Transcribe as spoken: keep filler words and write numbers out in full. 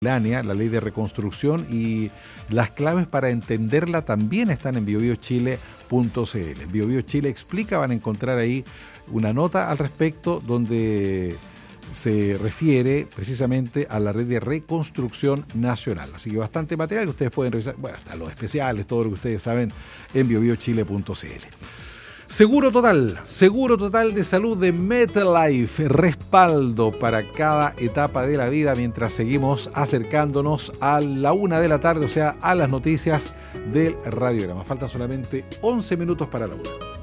miscelánea, la ley de reconstrucción, y las claves para entenderla también están en bio bio chile punto c l. En Bio Bio Chile Explica van a encontrar ahí una nota al respecto donde se refiere precisamente a la red de reconstrucción nacional. Así que bastante material que ustedes pueden revisar. Bueno, están los especiales, todo lo que ustedes saben en bio bio chile punto c l. Seguro Total, seguro total de salud de MetLife, respaldo para cada etapa de la vida mientras seguimos acercándonos a la una de la tarde, o sea, a las noticias del radiograma. Faltan solamente once minutos para la una.